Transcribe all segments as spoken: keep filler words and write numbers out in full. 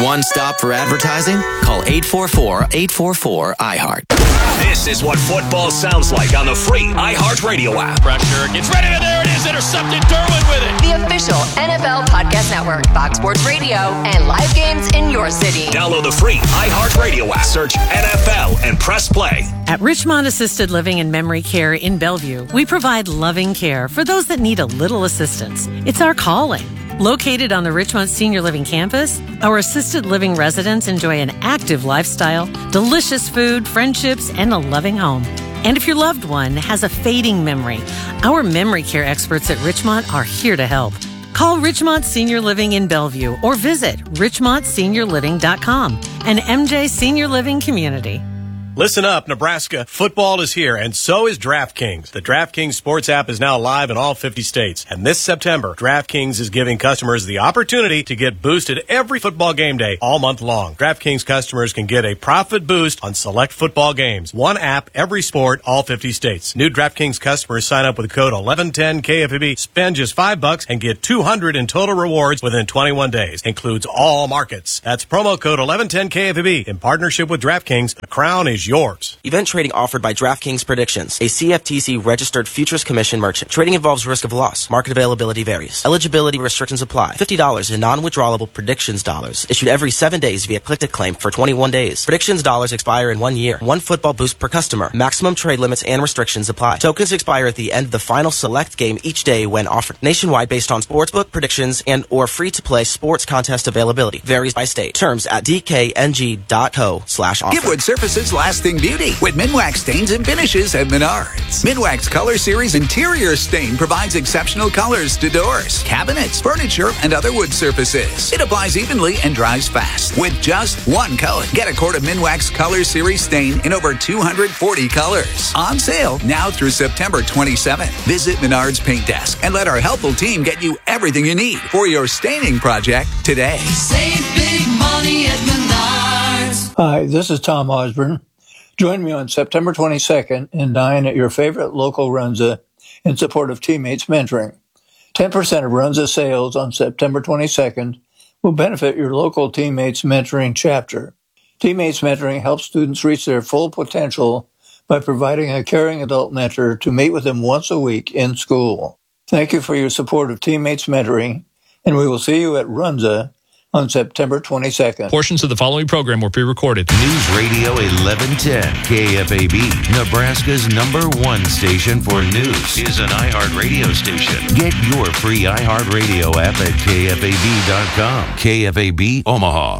one stop for advertising? Call eight four four, eight four four, I heart. This is what football sounds like on the free iHeartRadio app. Pressure gets ready, and there it is. Intercepted. Derwin with it. The official N F L Podcast Network, Fox Sports Radio, and live games in your city. Download the free iHeartRadio app. Search N F L and press play. At Richmond Assisted Living and Memory Care in Bellevue, we provide loving care for those that need a little assistance. It's our calling. Located on the Richmond Senior Living campus, our assisted living residents enjoy an active lifestyle, delicious food, friendships, and a loving home. And if your loved one has a fading memory, our memory care experts at Richmond are here to help. Call Richmond Senior Living in Bellevue or visit richmond senior living dot com, an M J Senior Living community. Listen up, Nebraska. Football is here, and so is DraftKings. The DraftKings Sports app is now live in all fifty states. And this September, DraftKings is giving customers the opportunity to get boosted every football game day all month long. DraftKings customers can get a profit boost on select football games. One app, every sport, all fifty states. New DraftKings customers sign up with code eleven ten K F A B, spend just five bucks, and get two hundred in total rewards within twenty-one days. Includes all markets. That's promo code eleven ten K F A B. In partnership with DraftKings, the crown is yours. Event trading offered by DraftKings Predictions, a C F T C-registered futures commission merchant. Trading involves risk of loss. Market availability varies. Eligibility restrictions apply. fifty dollars in non-withdrawable Predictions dollars. Issued every seven days via click-to-claim for twenty-one days. Predictions dollars expire in one year. One football boost per customer. Maximum trade limits and restrictions apply. Tokens expire at the end of the final select game each day when offered. Nationwide based on sportsbook predictions and or free-to-play sports contest availability. Varies by state. Terms at d k n g dot co slash offer. Give wood surfaces lasting beauty with Minwax stains and finishes at Menards. Minwax Color Series Interior Stain provides exceptional colors to doors, cabinets, furniture, and other wood surfaces. It applies evenly and dries fast with just one coat. Get a quart of Minwax Color Series Stain in over two hundred forty colors. On sale now through September twenty-seventh. Visit Menards Paint Desk and let our helpful team get you everything you need for your staining project today. Save big money at Menards. Hi, this is Tom Osborne. Join me on September twenty-second and dine at your favorite local Runza in support of Teammates Mentoring. ten percent of Runza sales on September twenty-second will benefit your local Teammates Mentoring chapter. Teammates Mentoring helps students reach their full potential by providing a caring adult mentor to meet with them once a week in school. Thank you for your support of Teammates Mentoring, and we will see you at Runza on September twenty-second. Portions of the following program were pre-recorded. News Radio eleven ten K F A B, Nebraska's number one station for news, is an iHeartRadio station. Get your free iHeartRadio app at K F A B dot com. K F A B Omaha.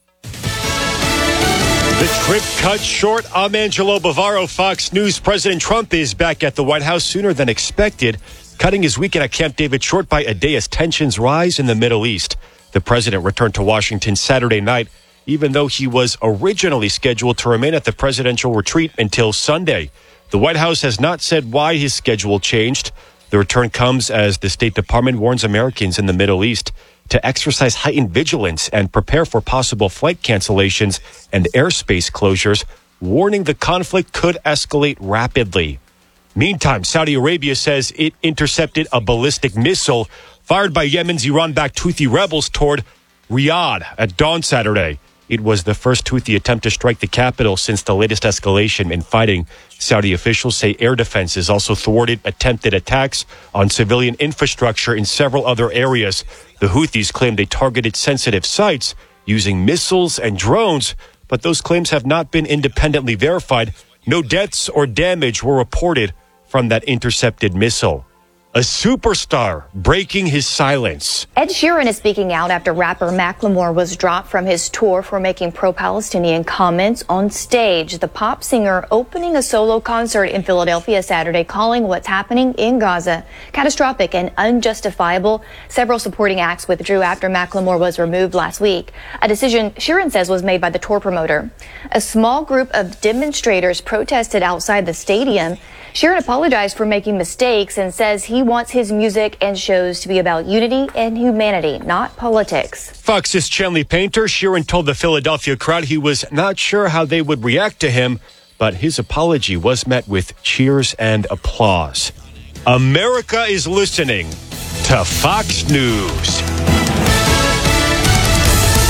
The trip cut short. I'm Angelo Bavaro, Fox News. President Trump is back at the White House sooner than expected, cutting his weekend at Camp David short by a day as tensions rise in the Middle East. The president returned to Washington Saturday night, even though he was originally scheduled to remain at the presidential retreat until Sunday. The White House has not said why his schedule changed. The return comes as the State Department warns Americans in the Middle East to exercise heightened vigilance and prepare for possible flight cancellations and airspace closures, warning the conflict could escalate rapidly. Meantime, Saudi Arabia says it intercepted a ballistic missile fired by Yemen's Iran-backed Houthi rebels toward Riyadh at dawn Saturday. It was the first Houthi attempt to strike the capital since the latest escalation in fighting. Saudi officials say air defenses also thwarted attempted attacks on civilian infrastructure in several other areas. The Houthis claim they targeted sensitive sites using missiles and drones, but those claims have not been independently verified. No deaths or damage were reported from that intercepted missile. A superstar breaking his silence. Ed Sheeran is speaking out after rapper Macklemore was dropped from his tour for making pro-Palestinian comments on stage. The pop singer opening a solo concert in Philadelphia Saturday, calling what's happening in Gaza catastrophic and unjustifiable. Several supporting acts withdrew after Macklemore was removed last week, a decision Sheeran says was made by the tour promoter. A small group of demonstrators protested outside the stadium. Sheeran apologized for making mistakes and says he wants his music and shows to be about unity and humanity, not politics. Fox's Chanley Painter. Sheeran told the Philadelphia crowd he was not sure how they would react to him, but his apology was met with cheers and applause. America is listening to Fox News.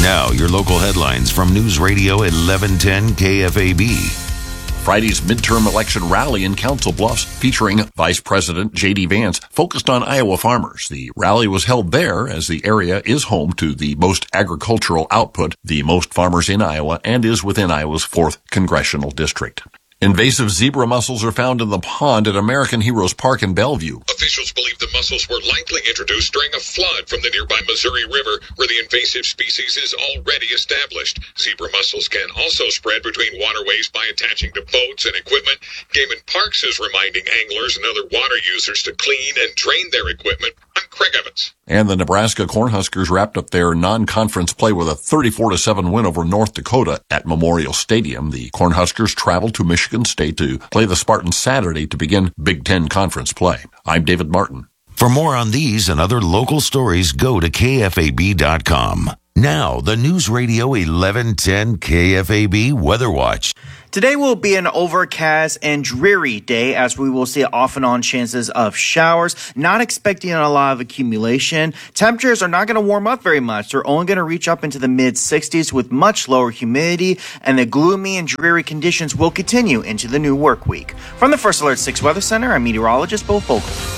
Now, your local headlines from News Radio eleven ten K F A B. Friday's midterm election rally in Council Bluffs featuring Vice President J D Vance focused on Iowa farmers. The rally was held there as the area is home to the most agricultural output, the most farmers in Iowa, and is within Iowa's fourth congressional district. Invasive zebra mussels are found in the pond at American Heroes Park in Bellevue. Officials believe the mussels were likely introduced during a flood from the nearby Missouri River, where the invasive species is already established. Zebra mussels can also spread between waterways by attaching to boats and equipment. Game and Parks is reminding anglers and other water users to clean and drain their equipment. I'm Craig Evans. And the Nebraska Cornhuskers wrapped up their non-conference play with a thirty-four to seven win over North Dakota at Memorial Stadium. The Cornhuskers traveled to Michigan State to play the Spartans Saturday to begin Big Ten Conference play. I'm David Martin. For more on these and other local stories, go to K F A B dot com. Now, the News Radio eleven ten K F A B Weather Watch. Today will be an overcast and dreary day, as we will see off and on chances of showers. Not expecting a lot of accumulation. Temperatures are not going to warm up very much. They're only going to reach up into the mid sixties with much lower humidity, and the gloomy and dreary conditions will continue into the new work week. From the First Alert six Weather Center, I'm meteorologist Bo Fogle.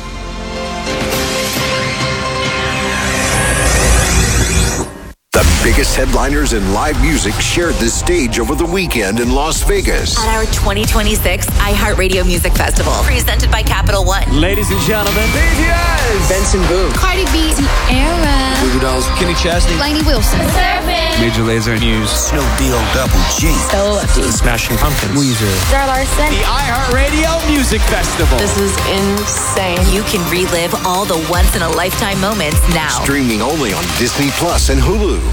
The biggest headliners in live music shared the stage over the weekend in Las Vegas. At our twenty twenty-six iHeartRadio Music Festival, presented by Capital One. Ladies and gentlemen, B T S, Benson Boone, Cardi B, Era, Goo Goo Dolls, Kenny Chesney, Lainey Wilson, Major Lazer, Muse, Snoop Deal, Double G, Stella Lefty, Smashing Pumpkins, Weezer, Zara Larson. The iHeartRadio Music Festival. This is insane. You can relive all the once-in-a-lifetime moments now. Streaming only on Disney Plus and Hulu.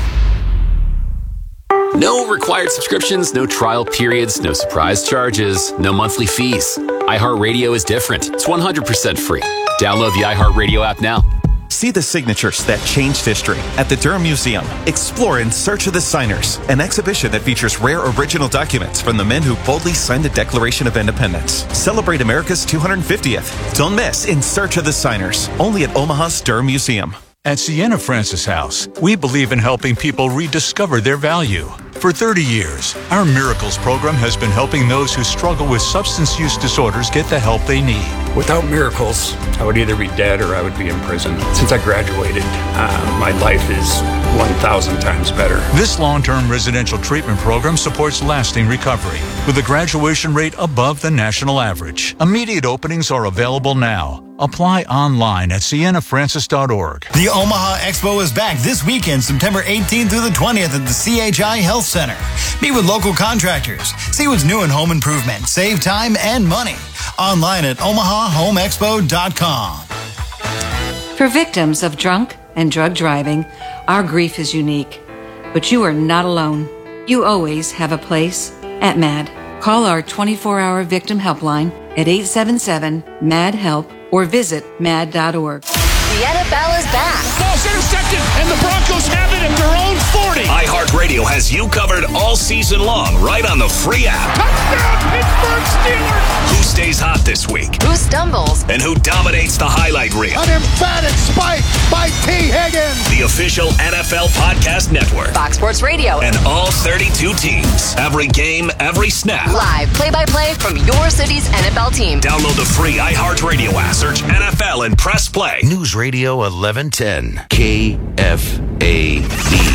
No required subscriptions, no trial periods, no surprise charges, no monthly fees. iHeartRadio is different. It's one hundred percent free. Download the iHeartRadio app now. See the signatures that changed history at the Durham Museum. Explore In Search of the Signers, an exhibition that features rare original documents from the men who boldly signed the Declaration of Independence. Celebrate America's two hundred fiftieth. Don't miss In Search of the Signers, only at Omaha's Durham Museum. At Sienna Francis House, we believe in helping people rediscover their value. For thirty years, our Miracles program has been helping those who struggle with substance use disorders get the help they need. Without Miracles, I would either be dead or I would be in prison. Since I graduated, uh, my life is one thousand times better. This long-term residential treatment program supports lasting recovery with a graduation rate above the national average. Immediate openings are available now. Apply online at sienna francis dot org. The Omaha Expo is back this weekend, September eighteenth through the twentieth at the C H I Health Center. Meet with local contractors. See what's new in home improvement. Save time and money. Online at omaha home expo dot com. For victims of drunk and drug driving, our grief is unique. But you are not alone. You always have a place at MAD. Call our twenty-four hour victim helpline at eight seven seven M A D HELP or visit mad dot org. The N F L is back. Ball's intercepted, and the Broncos have it at their own forty. iHeartRadio has you covered all season long, right on the free app. Touchdown, Pittsburgh Steelers! Who stays hot this week? Who stumbles? And who dominates the highlight reel? An emphatic spike by T. Higgins. The official N F L Podcast Network. Fox Sports Radio. And all thirty-two teams. Every game, every snap. Live play-by-play from your city's N F L team. Download the free iHeartRadio app. Search N F L and press play. News Radio eleven ten K F A B.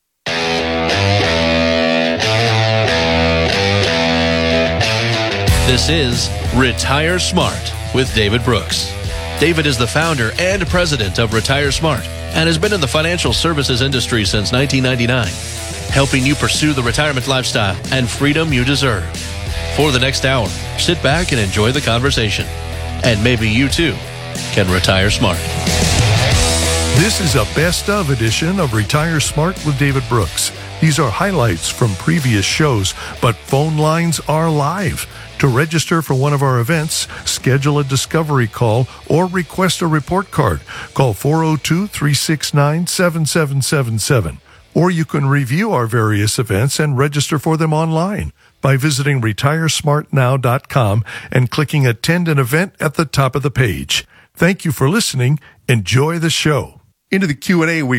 This is Retire Smart with David Brooks. David is the founder and president of Retire Smart and has been in the financial services industry since nineteen ninety-nine, helping you pursue the retirement lifestyle and freedom you deserve. For the next hour, sit back and enjoy the conversation. And maybe you too can retire smart. This is a best of edition of Retire Smart with David Brooks. These are highlights from previous shows, but phone lines are live. To register for one of our events, schedule a discovery call, or request a report card. Call four oh two, three six nine, seven seven seven seven. Or you can review our various events and register for them online by visiting retire smart now dot com and clicking Attend an Event at the top of the page. Thank you for listening. Enjoy the show. Into the Q and A we go.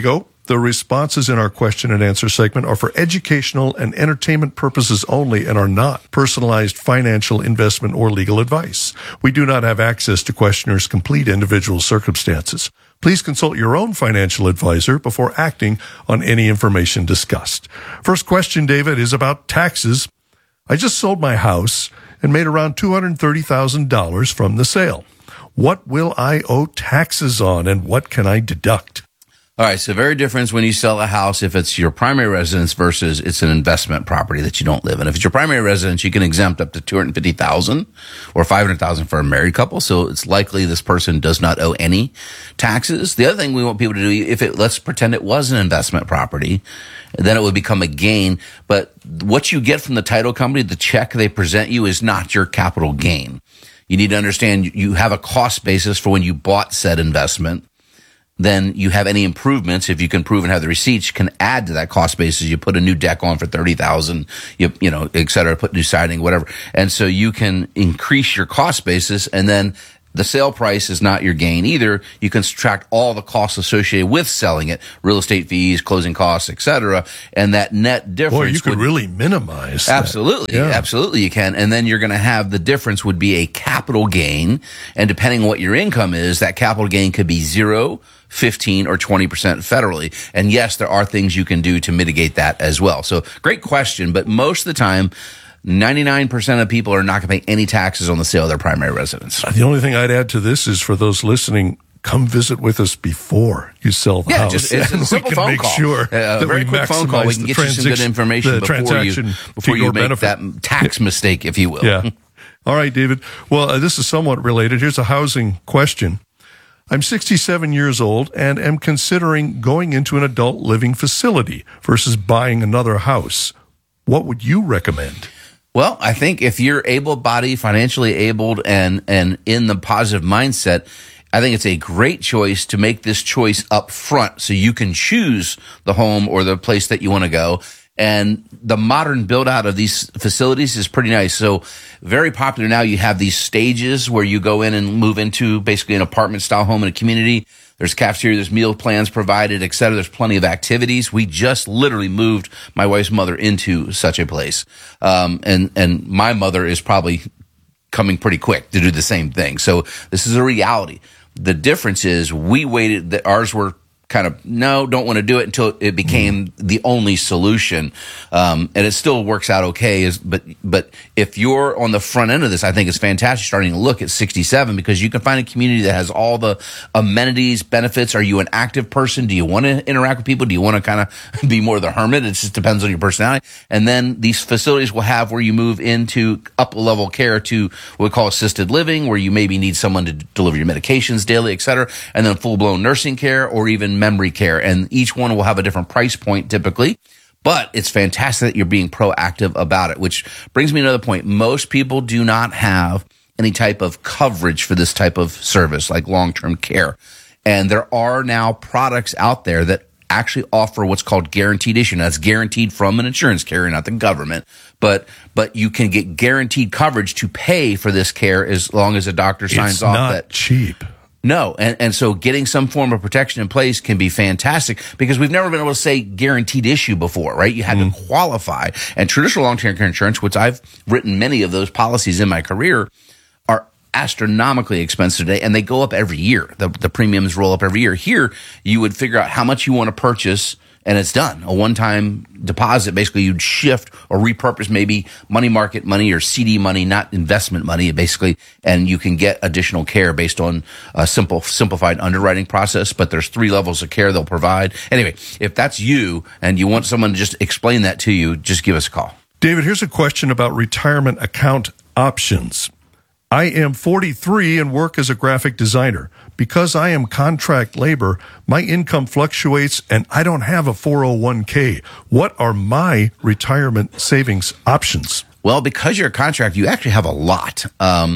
The responses in our question and answer segment are for educational and entertainment purposes only and are not personalized financial, investment, or legal advice. We do not have access to questioners' complete individual circumstances. Please consult your own financial advisor before acting on any information discussed. First question, David, is about taxes. I just sold my house and made around two hundred thirty thousand dollars from the sale. What will I owe taxes on, and what can I deduct? All right, so very different when you sell a house if it's your primary residence versus it's an investment property that you don't live in. If it's your primary residence, you can exempt up to two hundred fifty thousand dollars or five hundred thousand dollars for a married couple, so it's likely this person does not owe any taxes. The other thing we want people to do, if it, let's pretend it was an investment property, then it would become a gain, but what you get from the title company, the check they present you, is not your capital gain. You need to understand you have a cost basis for when you bought said investment. Then you have any improvements, if you can prove and have the receipts, you can add to that cost basis. You put a new deck on for thirty thousand dollars, you, you know, et cetera, put new siding, whatever. And so you can increase your cost basis, and then the sale price is not your gain either. You can subtract all the costs associated with selling it, real estate fees, closing costs, et cetera, and that net difference. Boy, you could would, really minimize Absolutely. that. Yeah. Absolutely you can. And then you're going to have the difference would be a capital gain. And depending on what your income is, that capital gain could be zero, fifteen, or twenty percent federally. And yes, there are things you can do to mitigate that as well. So great question, but most of the time, ninety-nine percent of people are not going to pay any taxes on the sale of their primary residence. The only thing I'd add to this is for those listening, come visit with us before you sell the yeah, house. Just, it's and a simple we can phone make call. sure uh, that a very we quick phone call. We can get you some good information before you before you make benefit. that tax mistake, if you will. Yeah. All right, David. Well, uh, this is somewhat related. Here's a housing question. I'm sixty-seven years old and am considering going into an adult living facility versus buying another house. What would you recommend? Well, I think if you're able-bodied, financially abled, and and in the positive mindset, I think it's a great choice to make this choice up front so you can choose the home or the place that you want to go. And the modern build out of these facilities is pretty nice. So very popular now. You have these stages where you go in and move into basically an apartment style home in a community. There's cafeteria, there's meal plans provided, et cetera. There's plenty of activities. We just literally moved my wife's mother into such a place. Um, and, and my mother is probably coming pretty quick to do the same thing. So this is a reality. The difference is we waited, that ours were kind of, no, don't want to do it until it became the only solution. Um, and it still works out okay. Is, but, but if you're on the front end of this, I think it's fantastic starting to look at sixty-seven because you can find a community that has all the amenities, benefits. Are you an active person? Do you want to interact with people? Do you want to kind of be more the hermit? It just depends on your personality. And then these facilities will have where you move into up level care to what we call assisted living, where you maybe need someone to deliver your medications daily, et cetera. And then full blown nursing care or even memory care, and each one will have a different price point typically, but it's fantastic that you're being proactive about it, which brings me to another point. Most people do not have any type of coverage for this type of service like long-term care, and there are now products out there that actually offer what's called guaranteed issue. Now, that's guaranteed from an insurance carrier, not the government, but but you can get guaranteed coverage to pay for this care as long as a doctor signs it's off not that cheap. No, and, and so getting some form of protection in place can be fantastic because we've never been able to say guaranteed issue before, right? You had mm. to qualify. And traditional long-term care insurance, which I've written many of those policies in my career, are astronomically expensive today, and they go up every year. The, the premiums roll up every year. Here, you would figure out how much you want to purchase, and it's done. A one-time deposit, basically you'd shift or repurpose maybe money market money or C D money, not investment money, basically, and you can get additional care based on a simple, simplified underwriting process, but there's three levels of care they'll provide. Anyway, if that's you and you want someone to just explain that to you, just give us a call. David, here's a question about retirement account options. I am forty-three and work as a graphic designer. Because I am contract labor, my income fluctuates and I don't have a four oh one k. What are my retirement savings options? Well, because you're a contract, you actually have a lot. Um,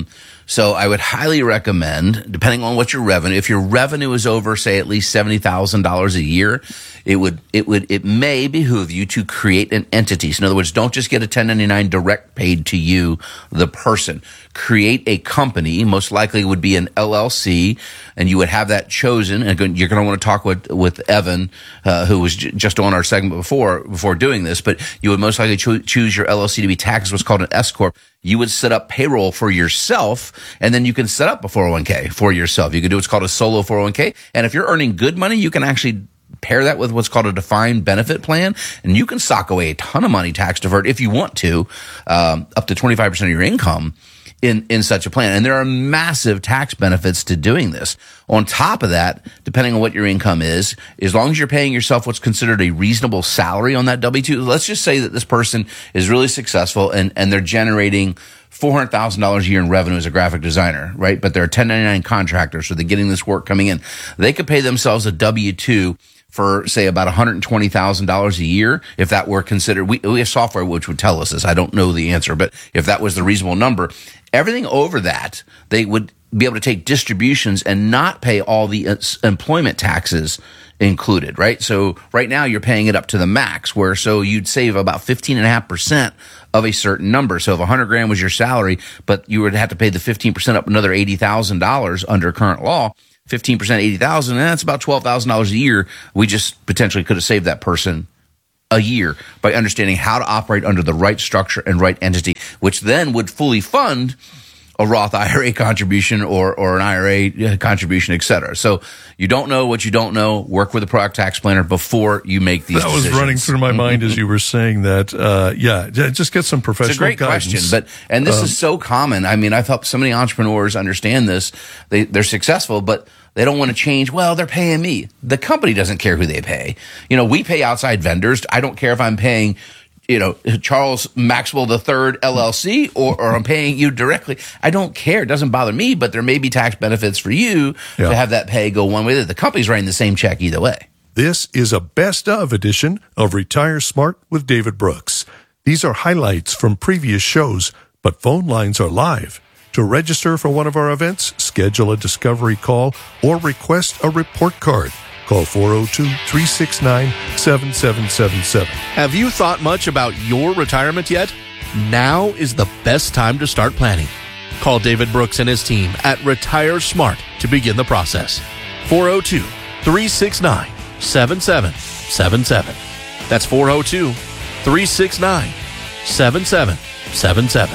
So I would highly recommend, depending on what your revenue, if your revenue is over, say, at least seventy thousand dollars a year, it would, it would, it may behoove you to create an entity. So in other words, don't just get a ten ninety-nine direct paid to you, the person. Create a company, most likely would be an L L C, and you would have that chosen. And you're going to want to talk with, with Evan, uh, who was j- just on our segment before, before doing this, but you would most likely cho- choose your L L C to be taxed as what's called an S corp. You would set up payroll for yourself, and then you can set up a four oh one k for yourself. You can do what's called a solo four oh one k. And if you're earning good money, you can actually pair that with what's called a defined benefit plan, and you can sock away a ton of money tax deferred if you want to, um, up to twenty-five percent of your income in, in such a plan. And there are massive tax benefits to doing this. On top of that, depending on what your income is, as long as you're paying yourself what's considered a reasonable salary on that W two, let's just say that this person is really successful and, and they're generating four hundred thousand dollars a year in revenue as a graphic designer, right? But they're a ten ninety-nine contractor, so they're getting this work coming in. They could pay themselves a W two for, say, about one hundred twenty thousand dollars a year, if that were considered. We, we have software which would tell us this. I don't know the answer, but if that was the reasonable number, everything over that, they would be able to take distributions and not pay all the employment taxes included, right? So right now you're paying it up to the max, where so you'd save about fifteen and a half percent of a certain number. So if a hundred grand was your salary, but you would have to pay the fifteen percent up another eighty thousand dollars under current law, fifteen percent, eighty thousand, and that's about twelve thousand dollars a year. We just potentially could have saved that person a year by understanding how to operate under the right structure and right entity, which then would fully fund a Roth I R A contribution or, or an I R A contribution, et cetera. So you don't know what you don't know. Work with a product tax planner before you make these that decisions. That was running through my mind as you were saying that. Uh, yeah, just get some professional guidance. It's a great guidance. question, but and this um, is so common. I mean, I've helped so many entrepreneurs understand this. They, they're successful, but they don't want to change. Well, they're paying me. The company doesn't care who they pay. You know, we pay outside vendors. I don't care if I'm paying, you know, Charles Maxwell the third L L C or, or I'm paying you directly. I don't care. It doesn't bother me, but there may be tax benefits for you yeah. to have that pay go one way. The company's writing the same check either way. This is a best of edition of Retire Smart with David Brooks. These are highlights from previous shows, but phone lines are live. To register for one of our events, schedule a discovery call, or request a report card. Call four oh two, three six nine, seven seven seven seven. Have you thought much about your retirement yet? Now is the best time to start planning. Call David Brooks and his team at Retire Smart to begin the process. four oh two, three six nine, seven seven seven seven. That's four oh two, three six nine, seven seven seven seven.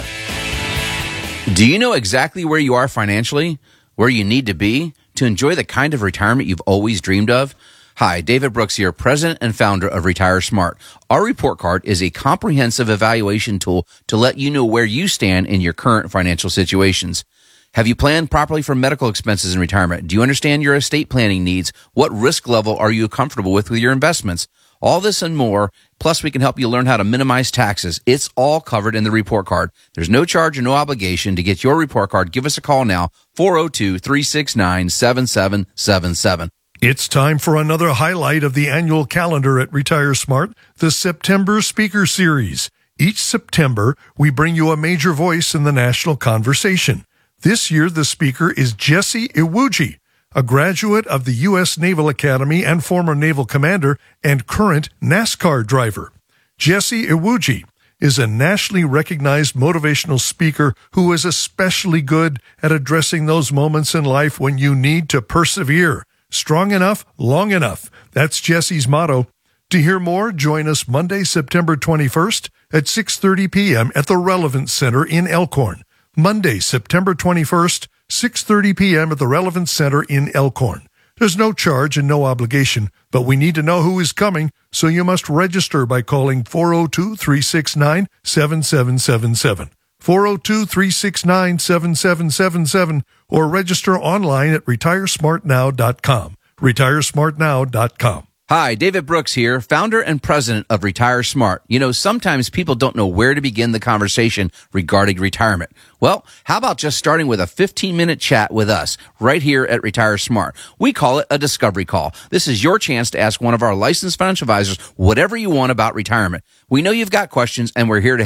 Do you know exactly where you are financially, where you need to be to enjoy the kind of retirement you've always dreamed of? Hi, David Brooks here, president and founder of Retire Smart. Our report card is a comprehensive evaluation tool to let you know where you stand in your current financial situations. Have you planned properly for medical expenses in retirement? Do you understand your estate planning needs? What risk level are you comfortable with with your investments? All this and more, plus we can help you learn how to minimize taxes. It's all covered in the report card. There's no charge or no obligation to get your report card. Give us a call now, four oh two, three six nine, seven seven seven seven. It's time for another highlight of the annual calendar at Retire Smart, the September Speaker Series. Each September, we bring you a major voice in the national conversation. This year, the speaker is Jesse Iwuji, a graduate of the U S Naval Academy and former naval commander and current NASCAR driver. Jesse Iwuji is a nationally recognized motivational speaker who is especially good at addressing those moments in life when you need to persevere. Strong enough, long enough. That's Jesse's motto. To hear more, join us Monday, September twenty-first at six thirty p.m. at the Relevance Center in Elkhorn. Monday, September twenty-first, six thirty p.m. at the Relevance Center in Elkhorn. There's no charge and no obligation, but we need to know who is coming, so you must register by calling four oh two, three six nine, seven seven seven seven. four oh two, three six nine, seven seven seven seven or register online at retire smart now dot com. retire smart now dot com. Hi, David Brooks here, founder and president of Retire Smart. You know, sometimes people don't know where to begin the conversation regarding retirement. Well, how about just starting with a fifteen-minute chat with us right here at Retire Smart? We call it a discovery call. This is your chance to ask one of our licensed financial advisors whatever you want about retirement. We know you've got questions, and we're here to help.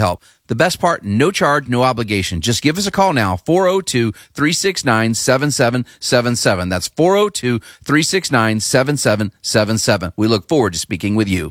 The best part, no charge, no obligation. Just give us a call now, four oh two, three six nine, seven seven seven seven. That's four oh two, three six nine, seven seven seven seven. We look forward to speaking with you.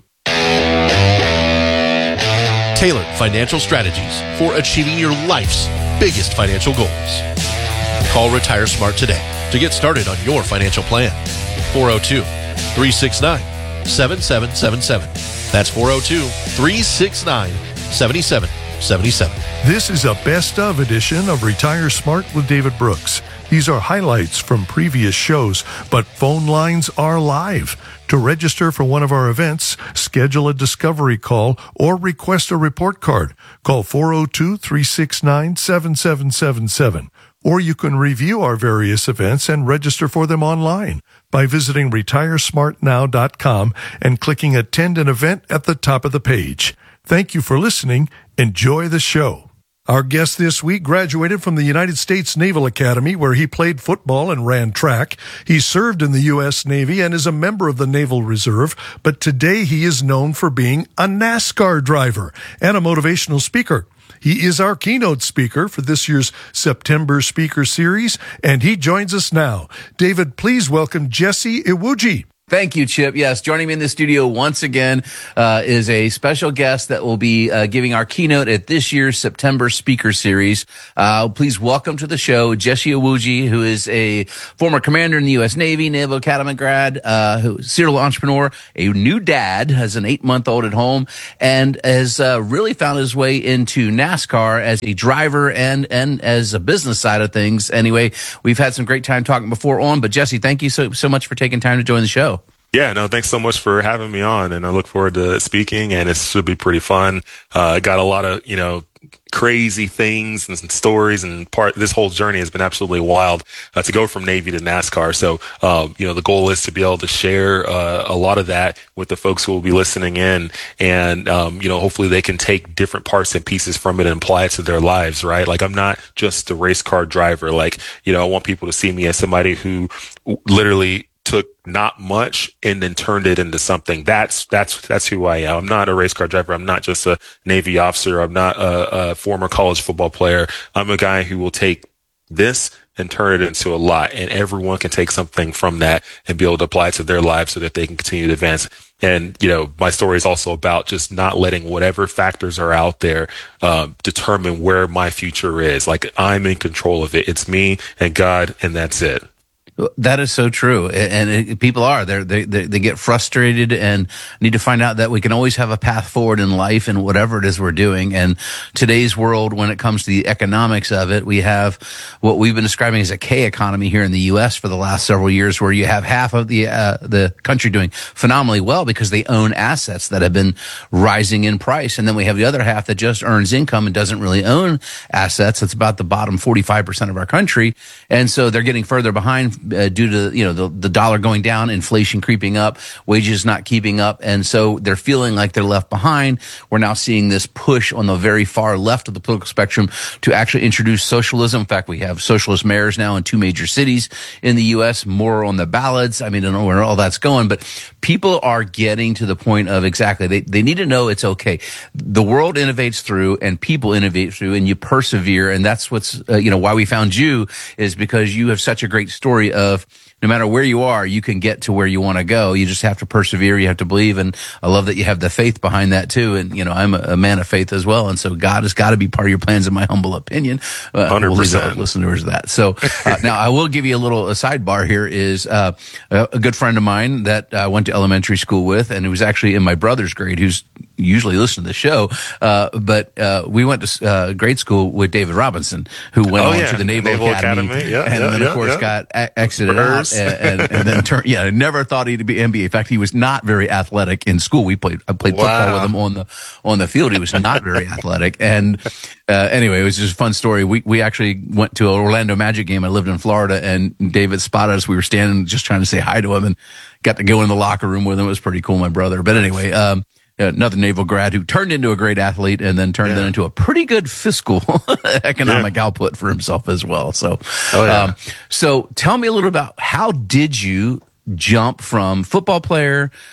Tailored financial strategies for achieving your life's biggest financial goals. Call Retire Smart today to get started on your financial plan. four oh two, three six nine, seven seven seven seven. That's four oh two, three six nine, seven seven seven seven. This is a best of edition of Retire Smart with David Brooks. These are highlights from previous shows, but phone lines are live. To register for one of our events, schedule a discovery call or request a report card. Call four oh two, three six nine, seven seven seven seven. Or you can review our various events and register for them online by visiting retire smart now dot com and clicking Attend an Event at the top of the page. Thank you for listening. Enjoy the show. Our guest this week graduated from the United States Naval Academy, where he played football and ran track. He served in the U S Navy and is a member of the Naval Reserve, but today he is known for being a NASCAR driver and a motivational speaker. He is our keynote speaker for this year's September Speaker Series, and he joins us now. David, please welcome Jesse Iwuji. Thank you, Chip. Yes, joining me in the studio once again uh, is a special guest that will be uh, giving our keynote at this year's September Speaker Series. Uh, please welcome to the show Jesse Iwuji, who is a former commander in the U S Navy, Naval Academy grad, uh, who serial entrepreneur, a new dad, has an eight-month-old at home, and has uh, really found his way into NASCAR as a driver and and as a business side of things. Anyway, we've had some great time talking before on, but Jesse, thank you so so much for taking time to join the show. Yeah, no, thanks so much for having me on, and I look forward to speaking, and it should be pretty fun. Uh, got a lot of, you know, crazy things and some stories, and part, this whole journey has been absolutely wild, uh, to go from Navy to NASCAR. So, uh, you know, the goal is to be able to share, uh, a lot of that with the folks who will be listening in, and, um, you know, hopefully they can take different parts and pieces from it and apply it to their lives, right? Like, I'm not just a race car driver. Like, you know, I want people to see me as somebody who literally took not much and then turned it into something. That's, that's, that's who I am. I'm not a race car driver. I'm not just a Navy officer. I'm not a, a former college football player. I'm a guy who will take this and turn it into a lot, and everyone can take something from that and be able to apply it to their lives so that they can continue to advance. And, you know, my story is also about just not letting whatever factors are out there, uh, determine where my future is. Like, I'm in control of it. It's me and God, and that's it. That is so true, and it, people are They're, they they they get frustrated and need to find out that we can always have a path forward in life and whatever it is we're doing. And today's world, when it comes to the economics of it, we have what we've been describing as a K economy here in the U S for the last several years, where you have half of the uh, the country doing phenomenally well because they own assets that have been rising in price, and then we have the other half that just earns income and doesn't really own assets. It's about the bottom forty-five percent of our country, and so they're getting further behind. Uh, due to, you know, the, the dollar going down, inflation creeping up, wages not keeping up. And so they're feeling like they're left behind. We're now seeing this push on the very far left of the political spectrum to actually introduce socialism. In fact, we have socialist mayors now in two major cities in the U S, more on the ballots. I mean, I don't know where all that's going, but people are getting to the point of exactly, they, they need to know it's okay. The world innovates through and people innovate through, and you persevere. And that's what's, uh, you know, why we found you, is because you have such a great story of, no matter where you are, you can get to where you want to go. You just have to persevere. You have to believe. And I love that you have the faith behind that too. And, you know, I'm a, a man of faith as well. And so God has got to be part of your plans, in my humble opinion. Uh, one hundred percent. We'll leave listeners that. So uh, now I will give you a little a sidebar here is uh, a, a good friend of mine that I went to elementary school with, and it was actually in my brother's grade, who's usually listen to the show. Uh, but uh, we went to uh, grade school with David Robinson, who went oh, on yeah. to the Naval, Naval Academy, Academy. Yeah, and yeah, then, yeah, of course, yeah. got a- exited out. And, and, and then turned, yeah, I never thought he'd be N B A. In fact, he was not very athletic in school. We played, I played Wow. football with him on the, on the field. He was not very athletic. And, uh, anyway, it was just a fun story. We, we actually went to an Orlando Magic game. I lived in Florida, and David spotted us. We were standing just trying to say hi to him, and got to go in the locker room with him. It was pretty cool, my brother. But anyway, um, another naval grad who turned into a great athlete and then turned Yeah. that into a pretty good fiscal economic yeah. output for himself as well. So, oh, yeah. um, so tell me a little about how did you jump from football player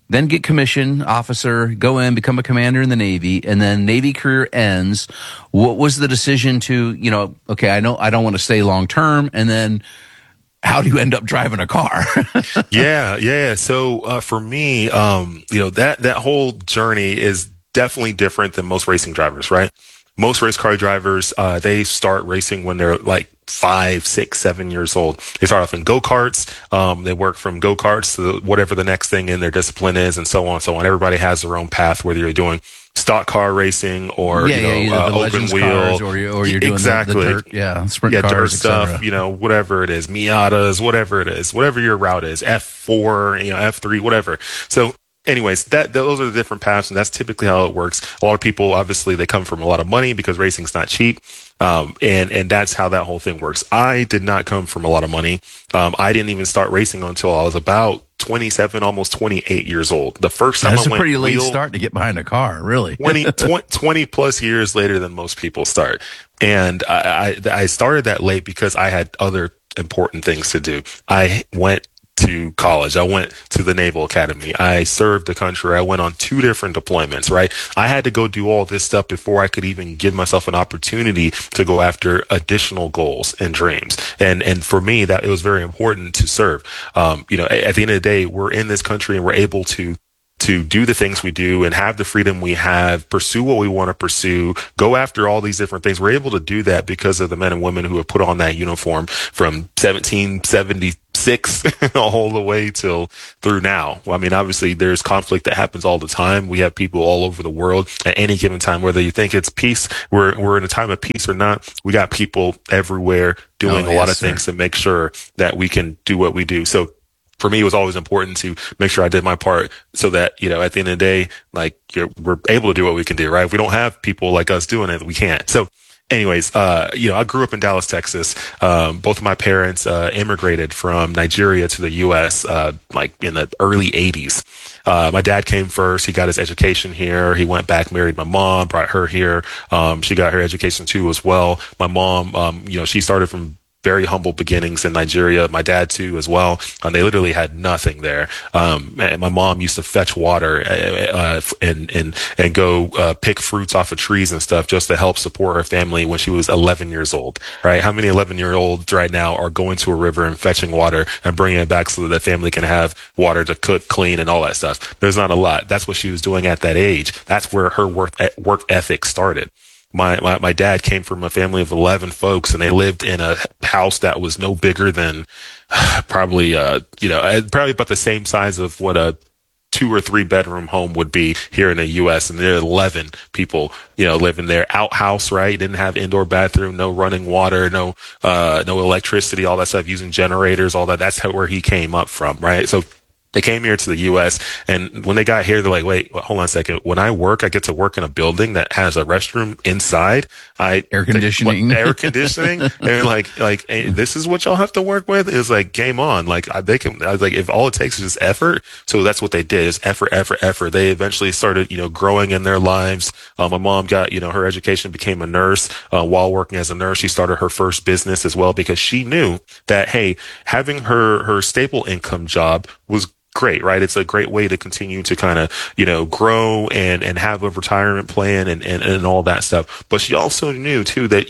then get commissioned officer, go in, become a commander in the Navy, and then Navy career ends. What was the decision to, you know, okay, I know I don't want to stay long term, and then how do you end up driving a car? yeah, yeah. So uh, for me, um, you know, that that whole journey is definitely different than most racing drivers, right? Most race car drivers, uh, they start racing when they're like five, six, seven years old. They start off in go-karts. Um, they work from go-karts to whatever the next thing in their discipline is, and so on and so on. Everybody has their own path, whether you're doing stock car racing or, yeah, you know, yeah, uh, open wheel. Or, you, or you're doing exactly. the, the dirt, yeah, sprint yeah, cars, dirt stuff, et cetera. you know, whatever it is, Miatas, whatever it is, whatever your route is, F four, you know, F three, whatever. So, anyways, that those are the different paths, and that's typically how it works. A lot of people, obviously, they come from a lot of money because racing's not cheap, um, and and that's how that whole thing works. I did not come from a lot of money. Um, I didn't even start racing until I was about twenty-seven, almost twenty-eight years old. The first time that's I a went pretty late wheel, start to get behind a car, really. twenty, twenty, twenty plus years later than most people start, and I, I I started that late because I had other important things to do. I went to college. I went to the Naval Academy. I served the country. I went on two different deployments, right? I had to go do all this stuff before I could even give myself an opportunity to go after additional goals and dreams. And, and for me, that it was very important to serve. Um, you know, at the end of the day, we're in this country and we're able to to do the things we do and have the freedom we have, pursue what we want to pursue, go after all these different things. We're able to do that because of the men and women who have put on that uniform from seventeen seventy-six all the way till through now. Well, I mean, obviously there's conflict that happens all the time. We have people all over the world at any given time, whether you think it's peace, we're, we're in a time of peace or not. We got people everywhere doing oh, a yes, lot of sir. things to make sure that we can do what we do. So, for me, it was always important to make sure I did my part so that, you know, at the end of the day, like you're, we're able to do what we can do, right? If we don't have people like us doing it, we can't. So anyways, uh, you know, I grew up in Dallas, Texas. Um, both of my parents, uh, immigrated from Nigeria to the U S, uh, like in the early eighties. Uh, my dad came first. He got his education here. He went back, married my mom, brought her here. Um, she got her education too as well. My mom, um, you know, she started from very humble beginnings in Nigeria. My dad too, as well. And they literally had nothing there. Um, and my mom used to fetch water, uh, and, and, and go, uh, pick fruits off of trees and stuff just to help support her family when she was eleven years old, right? How many eleven year olds right now are going to a river and fetching water and bringing it back so that the family can have water to cook, clean, and all that stuff? There's not a lot. That's what she was doing at that age. That's where her work, work ethic started. My, my, my dad came from a family of eleven folks, and they lived in a house that was no bigger than uh, probably, uh, you know, probably about the same size of what a two or three bedroom home would be here in the U S. And there are eleven people, you know, living there. Outhouse, right? Didn't have indoor bathroom, no running water, no, uh, no electricity, all that stuff, using generators, all that. That's how, where he came up from, right? So they came here to the U S, and when they got here, they're like, wait, hold on a second. When I work, I get to work in a building that has a restroom inside. I air conditioning, what, air conditioning. And like, like, hey, this is what y'all have to work with. It was like, game on. Like I, they can, I was like, if all it takes is just effort. So that's what they did, is effort, effort, effort. They eventually started, you know, growing in their lives. Uh, my mom got, you know, her education, became a nurse. Uh, while working as a nurse, she started her first business as well, because she knew that, hey, having her, her staple income job was great, right? It's a great way to continue to kind of, you know, grow and, and have a retirement plan and, and, and all that stuff. But she also knew too that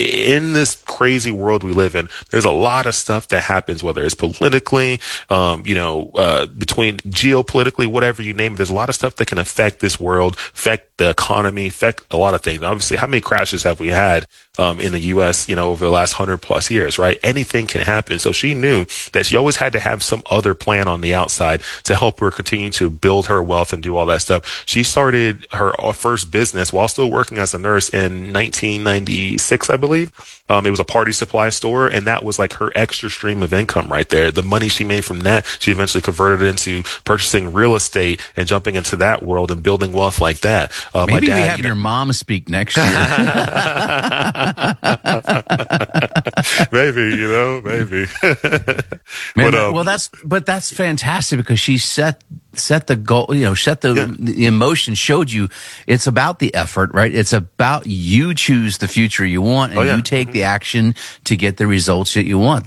in this crazy world we live in, there's a lot of stuff that happens, whether it's politically, um, you know, uh, between geopolitically, whatever you name it, there's a lot of stuff that can affect this world, affect the economy, affect a lot of things. Obviously, how many crashes have we had, um, in the U S, you know, over the last hundred plus years, right? Anything can happen. So she knew that she always had to have some other plan on the outside to help her continue to build her wealth and do all that stuff. She started her first business while still working as a nurse in nineteen ninety-six, I believe. Um, it was a party supply store, and that was like her extra stream of income right there. The money she made from that, she eventually converted it into purchasing real estate and jumping into that world and building wealth like that. Uh, Maybe my dad, we have you know, your mom speak next year. Maybe, you know, maybe. Man, but, um, well, that's but that's fantastic, because she set set the goal, you know, set the, yeah. the emotion, showed you it's about the effort, right? It's about you choose the future you want, and oh, yeah. you take mm-hmm. the action to get the results that you want. That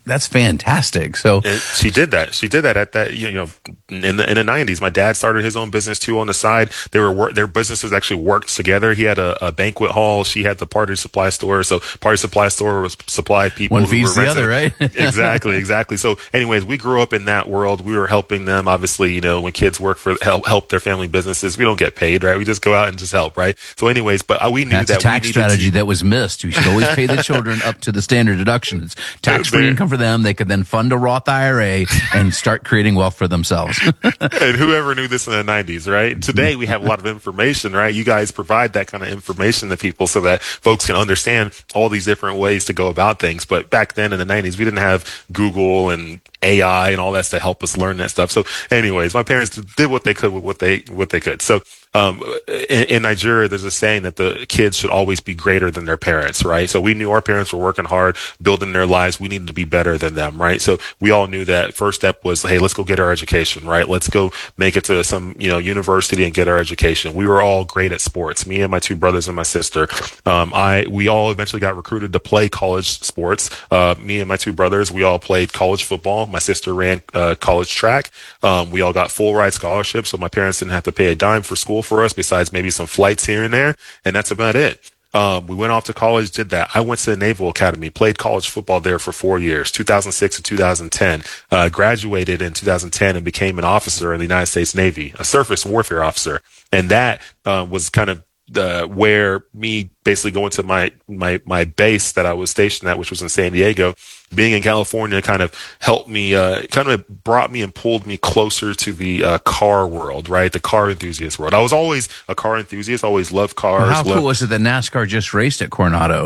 that's fantastic. So and she did that. She did that at that, you know, in the in the nineties. My dad started his own business too on the side. They were work, their businesses actually worked together. He had a, a banquet hall. She had the party supply store. So party supply store was supplied people. One feeds the other, right? exactly, exactly. So, anyways, we grew up in that world. We were helping them. Obviously, you know, when kids work for help help their family businesses, we don't get paid, right? We just go out and just help, right? So, anyways, but we knew That's that a tax we strategy to, that was missed. You should always pay the children up to the standard deduction. It's tax-free income for them. They could then fund a Roth I R A and start creating wealth for themselves. And whoever knew this in the nineties, right? Today we have a lot of information, right? You guys provide that kind of information to people so that folks can understand all these different ways to go about things. But back then in the nineties, we didn't have Google and A I and all that to help us learn that stuff. So anyways, my parents did what they could with what they, what they could. So, um, in, in Nigeria, there's a saying that the kids should always be greater than their parents, right? So we knew our parents were working hard, building their lives. We needed to be better than them, right? So we all knew that first step was, hey, let's go get our education, right? Let's go make it to some, you know, university and get our education. We were all great at sports. Me and my two brothers and my sister. Um, I, we all eventually got recruited to play college sports. Uh, me and my two brothers, we all played college football. My sister ran uh, college track. Um, we all got full ride scholarships, so my parents didn't have to pay a dime for school for us, besides maybe some flights here and there, and that's about it. Um, we went off to college, did that. I went to the Naval Academy, played college football there for four years, two thousand six to two thousand ten, uh, graduated in two thousand ten and became an officer in the United States Navy, a surface warfare officer. And that uh, was kind of uh, where me basically going to my, my, my base that I was stationed at, which was in San Diego. Being in California kind of helped me, uh, kind of brought me and pulled me closer to the uh, car world, right? The car enthusiast world. I was always a car enthusiast, always loved cars. Well, how loved- cool was it that NASCAR just raced at Coronado?